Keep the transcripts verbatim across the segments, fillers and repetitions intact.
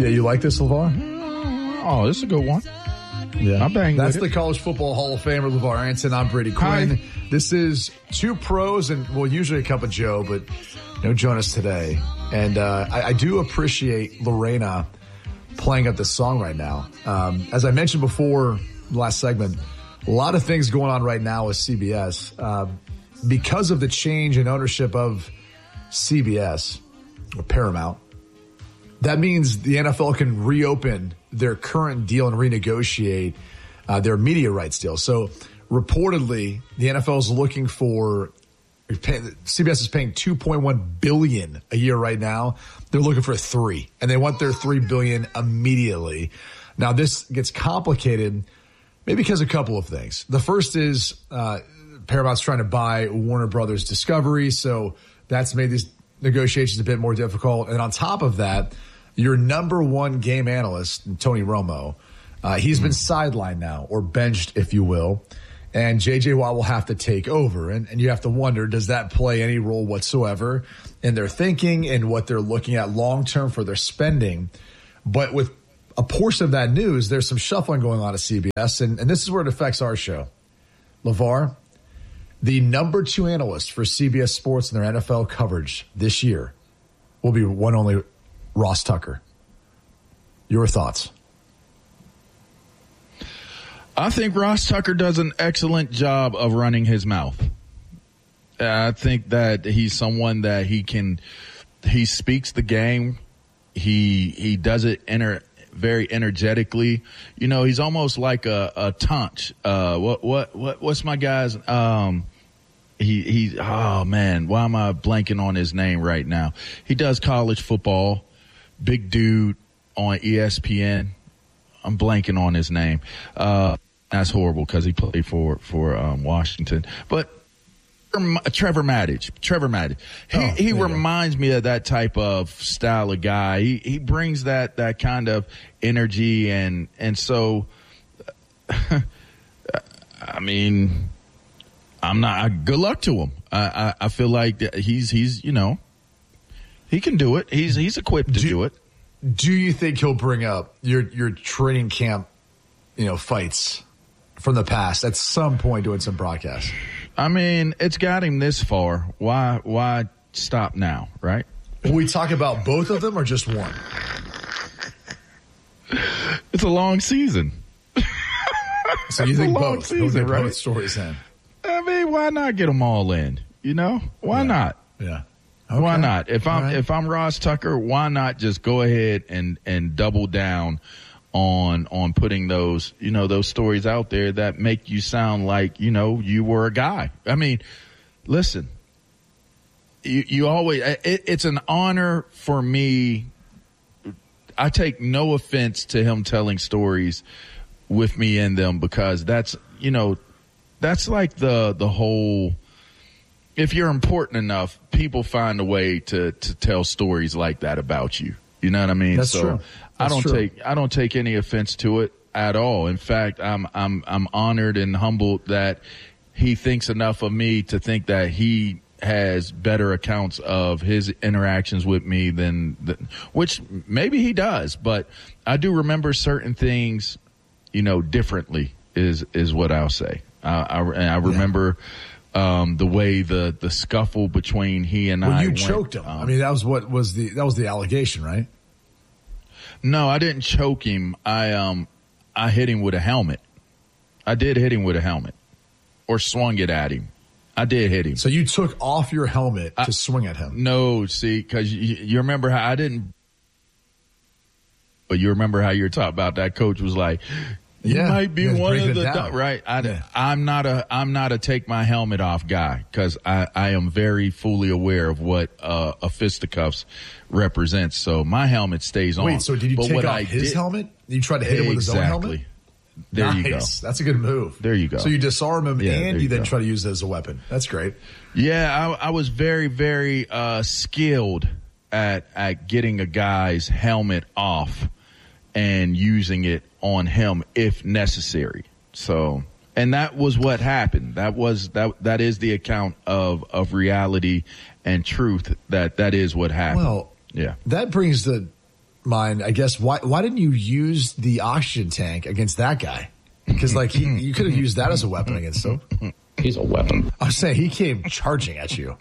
Yeah, you like this, LeVar? Oh, this is a good one. Yeah, I'm banging That's with the it. College Football Hall of Famer, LeVar Arrington. I'm Brady Quinn. Hi. This is two pros and, well, usually a cup of Joe, but no Jonas today. And uh, I, I do appreciate Lorena playing up this song right now. Um, as I mentioned before, last segment, a lot of things going on right now with C B S. Uh, because of the change in ownership of C B S, or Paramount, that means the N F L can reopen their current deal and renegotiate uh, their media rights deal. So reportedly, the N F L is looking for C B S is paying two point one billion dollars a year right now. They're looking for three, and they want their three billion dollars immediately. Now, this gets complicated maybe because of a couple of things. The first is uh, Paramount's trying to buy Warner Brothers Discovery, so that's made these negotiations a bit more difficult. And on top of that, your number one game analyst, Tony Romo, uh, he's been sidelined now, or benched, if you will. And J J Watt will have to take over. And, and you have to wonder, does that play any role whatsoever in their thinking and what they're looking at long-term for their spending? But with a portion of that news, there's some shuffling going on at C B S. And, and this is where it affects our show. LeVar, the number two analyst for C B S Sports and their N F L coverage this year will be one only Ross Tucker. Your thoughts? I think Ross Tucker does an excellent job of running his mouth. I think that he's someone that he can, he speaks the game. He, he does it enter, very energetically. You know, he's almost like a, a Tunch. Uh, what, what, what, what's my guy's, um, he, he, oh man, why am I blanking on his name right now? He does college football, big dude on E S P N. I'm blanking on his name. Uh, that's horrible because he played for, for, um, Washington, but Trevor Maddich, Trevor Maddich. He, oh, he reminds me of that type of style of guy. He, he brings that, that kind of energy. And, and so, I mean, I'm not, good luck to him. I, I, I feel like he's, he's, you know, he can do it. He's, he's equipped to do, do it. Do you think he'll bring up your, your training camp, you know, fights from the past at some point doing some broadcasts? I mean, it's got him this far. Why, why stop now, right? Will we talk about both of them or just one? It's a long season. So you think both? Season, right? Both stories then? I mean, why not get them all in? You know, why yeah. not? Yeah. Okay. Why not? If I'm right. if I'm Ross Tucker, why not just go ahead and and double down on on putting those, you know, those stories out there that make you sound like, you know, you were a guy. I mean, listen, you, you always, it, it's an honor for me. I take no offense to him telling stories with me in them because that's, you know, that's like the, the whole, if you're important enough, people find a way to, to tell stories like that about you. You know what I mean? That's so true. I don't true. take I don't take any offense to it at all. In fact, I'm I'm I'm honored and humbled that he thinks enough of me to think that he has better accounts of his interactions with me than, than which maybe he does, but I do remember certain things, you know, differently is is what I'll say. Uh, I I remember yeah. um, the way the the scuffle between he and well, I. You went, choked him. Um, I mean, that was what was the that was the allegation, right? No, I didn't choke him. I um, I hit him with a helmet. I did hit him with a helmet, or swung it at him. I did hit him. So you took off your helmet I, to swing at him? No, see, because you, you remember how I didn't. But you remember how you were talking about that coach was like, you yeah, might be yeah, one of the down. right. I, yeah. I'm not a I'm not a take my helmet off guy because I, I am very fully aware of what uh, a fisticuffs represents. So my helmet stays on. Wait, so did you but take what off I his did, helmet? You tried to hit him with his own helmet? Exactly. There nice. you go. That's a good move. There you go. So you disarm him yeah, and you, you then go. try to use it as a weapon. That's great. Yeah, I, I was very, very uh, skilled at at getting a guy's helmet off and using it on him if necessary. So, and that was what happened. That was that that is the account of of reality and truth. That that is what happened. Well, yeah. That brings the mind, I guess, why why didn't you use the oxygen tank against that guy? Because, like, he, you could have used that as a weapon against him. He's a weapon. I was saying, he came charging at you.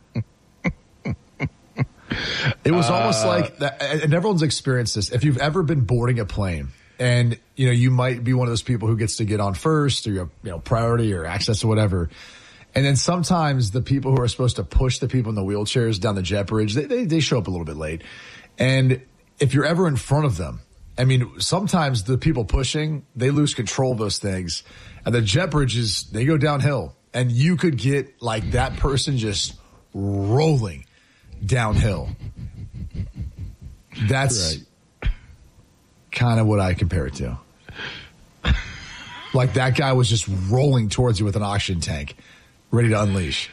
It was almost uh, like that, and everyone's experienced this. If you've ever been boarding a plane, and, you know, you might be one of those people who gets to get on first, or you have, you know, priority or access or whatever. And then sometimes the people who are supposed to push the people in the wheelchairs down the jet bridge, they, they, they show up a little bit late. And if you're ever in front of them, I mean, sometimes the people pushing, they lose control of those things. And the jet bridges, they go downhill. And you could get, like, that person just rolling downhill. That's right. Kind of what I compare it to. Like, that guy was just rolling towards you with an oxygen tank, ready to unleash.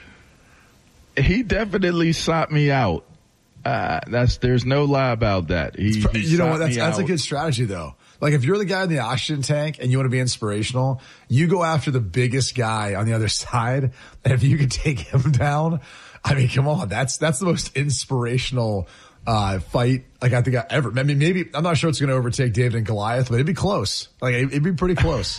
He definitely sought me out. Uh, that's there's no lie about that. He, he you know what? That's that's a good strategy, though. Like, if you're the guy in the oxygen tank and you want to be inspirational, you go after the biggest guy on the other side. And if you could take him down, I mean, come on, that's that's the most inspirational uh, fight like I think I ever. I mean, maybe I'm not sure it's going to overtake David and Goliath, but it'd be close. Like, it'd be pretty close.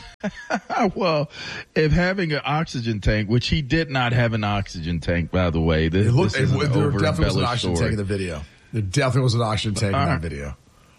Well, if having an oxygen tank, which he did not have an oxygen tank, by the way, this, it looked, this is it, an there definitely was an oxygen story. tank in the video. There definitely was an oxygen tank uh, in that video.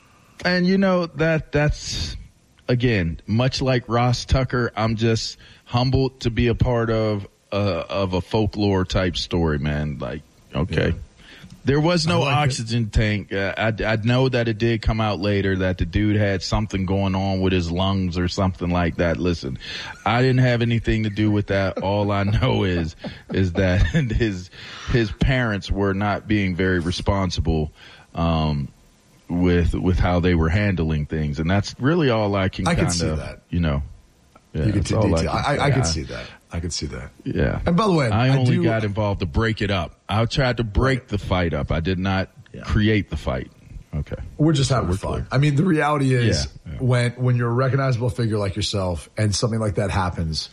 And you know that that's again much like Ross Tucker. I'm just humbled to be a part of uh, of a folklore type story, man. Like, okay. Yeah. There was no like oxygen it. tank. Uh, I, I know that it did come out later that the dude had something going on with his lungs or something like that. Listen, I didn't have anything to do with that. All I know is is that his his parents were not being very responsible um, with with how they were handling things, and that's really all I can kind of, you know. Yeah, you can t- detail. I, I, I can see that. I can see that. Yeah. And by the way, I, I only do, got involved to break it up. I tried to break right. the fight up. I did not yeah. create the fight. Okay. We're just having so fun. Clear. I mean, the reality is yeah. Yeah. when when you're a recognizable figure like yourself and something like that happens,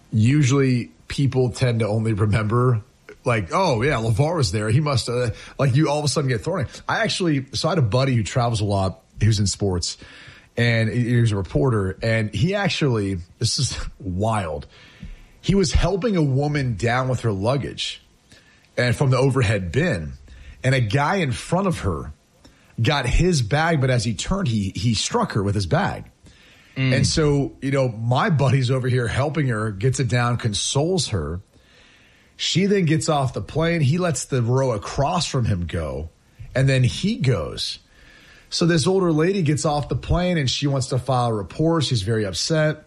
usually people tend to only remember like, oh yeah, LeVar was there. He must uh, like you all of a sudden get thrown in. I actually, so I had a buddy who travels a lot, who's in sports, and he was a reporter, and he actually, this is wild. He was helping a woman down with her luggage and from the overhead bin, and a guy in front of her got his bag, but as he turned, he he struck her with his bag. Mm. And so, you know, my buddy's over here helping her, gets it down, consoles her. She then gets off the plane. He lets the row across from him go, and then he goes. So this older lady gets off the plane, and she wants to file a report. She's very upset.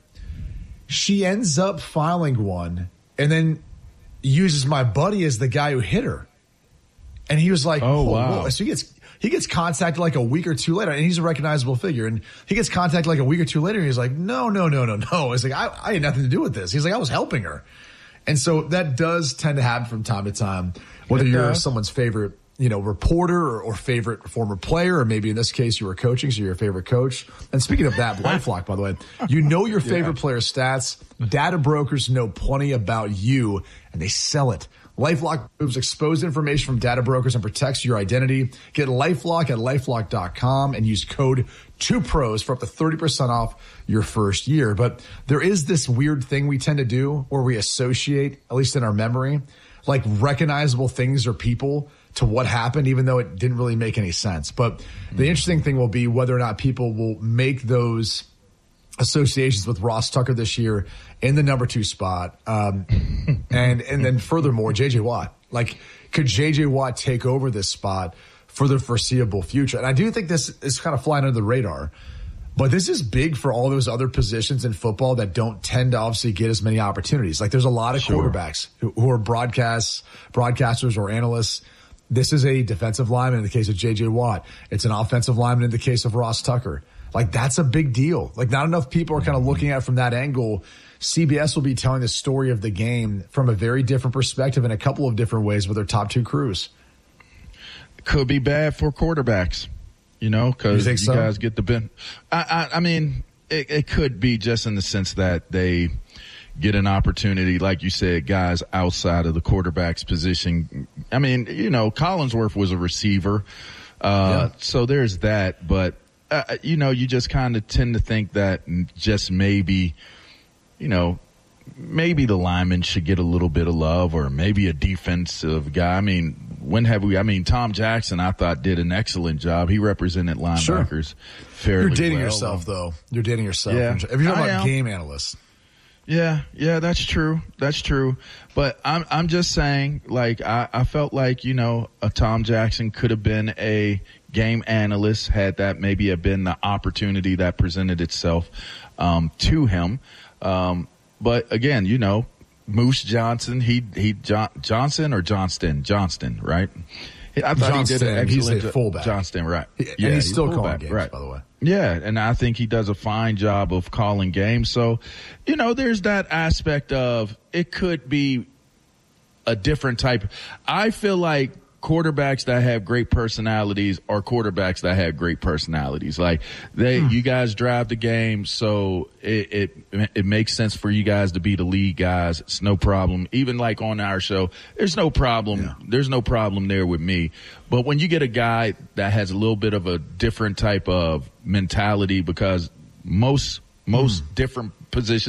She ends up filing one and then uses my buddy as the guy who hit her. And he was like, oh, oh wow. Whoa. So he gets, he gets contacted like a week or two later, and he's a recognizable figure. And he gets contacted like a week or two later, and he's like, no, no, no, no, no. It's like, I, I had nothing to do with this. He's like, I was helping her. And so that does tend to happen from time to time, whether you're yeah. someone's favorite, you know, reporter or, or favorite former player, or maybe in this case you were coaching, so you're your favorite coach. And speaking of that, LifeLock, by the way, you know your favorite yeah. player's stats. Data brokers know plenty about you, and they sell it. LifeLock moves exposed information from data brokers and protects your identity. Get LifeLock at LifeLock dot com and use code two pros for up to thirty percent off your first year. But there is this weird thing we tend to do where we associate, at least in our memory, like recognizable things or people to what happened, even though it didn't really make any sense. But the interesting thing will be whether or not people will make those associations with Ross Tucker this year in the number two spot. Um, and, and then furthermore, J J Watt. Like, could J J Watt take over this spot for the foreseeable future? And I do think this is kind of flying under the radar, but this is big for all those other positions in football that don't tend to obviously get as many opportunities. Like, there's a lot of sure. quarterbacks who, who are broadcasts, broadcasters or analysts. This is a defensive lineman in the case of J J Watt. It's an offensive lineman in the case of Ross Tucker. Like, that's a big deal. Like, not enough people are kind of looking at it from that angle. C B S will be telling the story of the game from a very different perspective in a couple of different ways with their top two crews. Could be bad for quarterbacks, you know, because you, you so? guys get the ben. I, I, I mean, it, it could be just in the sense that they get an opportunity, like you said, guys outside of the quarterback's position. I mean, you know, Collinsworth was a receiver. Uh, yeah. So there's that. But, uh, you know, you just kind of tend to think that just maybe, you know, maybe the lineman should get a little bit of love, or maybe a defensive guy. I mean, when have we, I mean, Tom Jackson, I thought, did an excellent job. He represented linebackers sure. fairly well. You're dating well. yourself, though. You're dating yourself. Yeah. If you're talking I about am. game analysts. Yeah, yeah, that's true. That's true. But I'm I'm just saying, like, I, I felt like, you know, a Tom Jackson could have been a game analyst had that maybe have been the opportunity that presented itself um, to him. Um, but again, you know, Moose Johnson, he he John, Johnson or Johnston, Johnston, right? I thought Johnston, he did an excellent he's a fullback. Johnston, right? He, yeah, and he's, he's still fullback, calling games, right. by the way. Yeah, and I think he does a fine job of calling games. So, you know, there's that aspect of it could be a different type. I feel like quarterbacks that have great personalities are quarterbacks that have great personalities. Like they, hmm. you guys drive the game, so it, it it makes sense for you guys to be the lead guys. It's no problem. Even like on our show, there's no problem. Yeah. There's no problem there with me. But when you get a guy that has a little bit of a different type of mentality, because most most hmm. different positions